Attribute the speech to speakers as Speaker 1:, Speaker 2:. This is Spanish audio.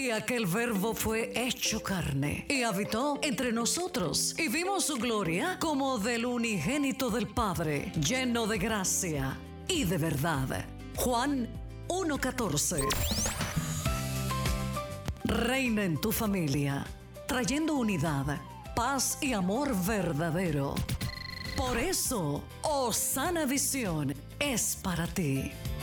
Speaker 1: Y aquel Verbo fue hecho carne, y habitó entre nosotros, y vimos su gloria como del unigénito del Padre, lleno de gracia y de verdad. Juan 1:14. Reina en tu familia, trayendo unidad, paz y amor verdadero. Por eso, Osana Visión es para ti.